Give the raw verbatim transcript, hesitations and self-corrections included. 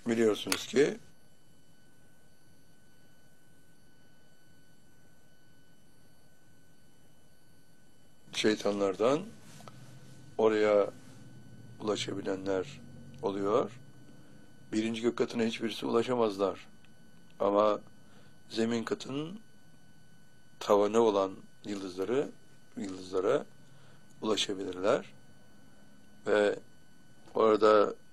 biliyorsunuz ki şeytanlardan oraya ulaşabilenler oluyor. Birinci gök katına hiçbirisi ulaşamazlar. Ama zemin katının tavanı olan yıldızları, yıldızlara ulaşabilirler. Ve orada